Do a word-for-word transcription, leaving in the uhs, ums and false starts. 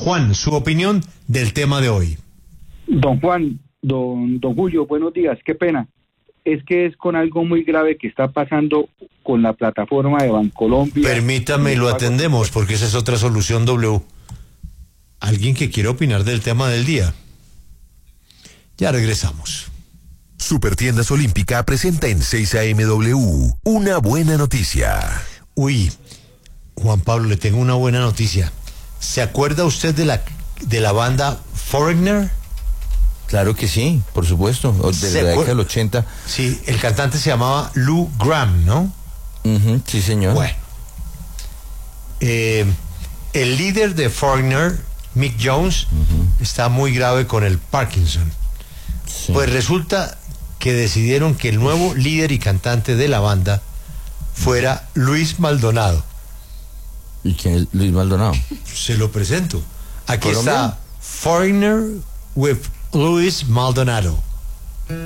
Juan, su opinión del tema de hoy. Don Juan, don, don Julio, buenos días, qué pena. Es que es con algo muy grave que está pasando con la plataforma de Bancolombia. Permítame y lo atendemos, porque esa es otra solución W. ¿Alguien que quiera opinar del tema del día? Ya regresamos. Supertiendas Olímpica presenta en seis A M W una buena noticia. Uy, Juan Pablo, le tengo una buena noticia. ¿Se acuerda usted de la, de la banda Foreigner? Claro que sí, por supuesto, de la década del ochenta. Sí, el cantante se llamaba Lou Gramm, ¿no? Uh-huh, sí, señor. Bueno. Eh, el líder de Foreigner, Mick Jones, uh-huh. está muy grave con el Parkinson. Sí. Pues resulta que decidieron que el nuevo líder y cantante de la banda fuera Luis Maldonado. ¿Y quién es Luis Maldonado? Se lo presento. Aquí ¿Colombia? está Foreigner with Luis Maldonado.